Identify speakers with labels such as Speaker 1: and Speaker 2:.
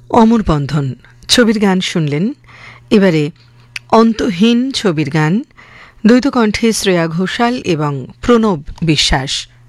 Speaker 1: অমর বন্ধন ছবির গান শুনলেন। এবারে অন্তহীন ছবির গান, দ্বৈত কণ্ঠে শ্রেয়া ঘোষাল এবং প্রণব বিশ্বাস।